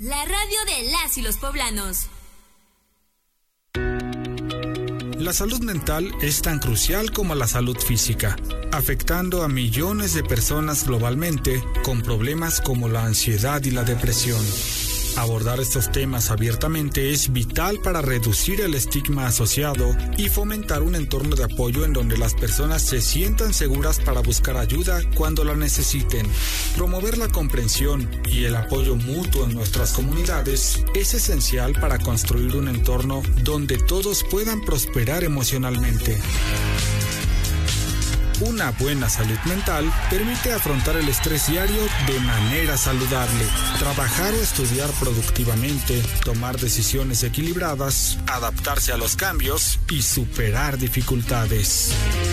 La radio de las y los poblanos. La salud mental es tan crucial como la salud física, afectando a millones de personas globalmente con problemas como la ansiedad y la depresión. Abordar estos temas abiertamente es vital para reducir el estigma asociado y fomentar un entorno de apoyo en donde las personas se sientan seguras para buscar ayuda cuando la necesiten. Promover la comprensión y el apoyo mutuo en nuestras comunidades es esencial para construir un entorno donde todos puedan prosperar emocionalmente. Una buena salud mental permite afrontar el estrés diario de manera saludable, trabajar o estudiar productivamente, tomar decisiones equilibradas, adaptarse a los cambios y superar dificultades.